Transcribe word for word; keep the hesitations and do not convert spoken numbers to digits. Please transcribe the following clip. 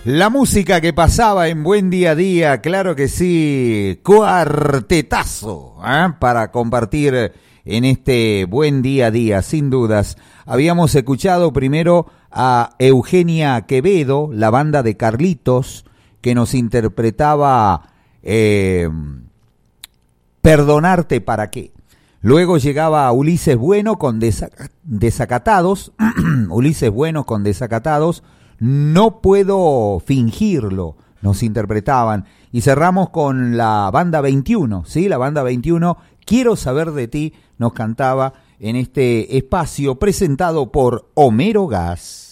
La música que pasaba en Buen Día a Día, claro que sí, cuartetazo, ¿eh? Para compartir en este Buen Día a Día, sin dudas. Habíamos escuchado primero a Eugenia Quevedo, la banda de Carlitos, que nos interpretaba eh, Perdonarte para qué. Luego llegaba Ulises Bueno con Desac- Desacatados, Ulises Bueno con Desacatados, No puedo fingirlo, nos interpretaban. Y cerramos con la banda veintiuno, ¿sí? La banda veintiuno, Quiero saber de ti, nos cantaba en este espacio presentado por Homero Gas.